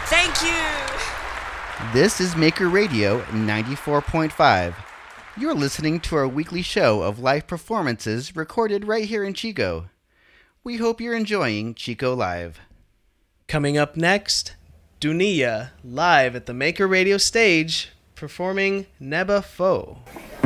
Thank you. This is Maker Radio 94.5. You're listening to our weekly show of live performances recorded right here in Chico. We hope you're enjoying Chico Live. Coming up next, Dunia, live at the Maker Radio stage, performing Neba Foe.